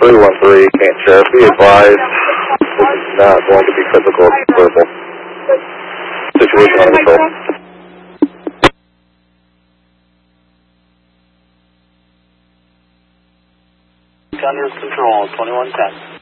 313, can't share. Be advised, this is not going to be physical, it's verbal. Situation under control. Under control, 2110.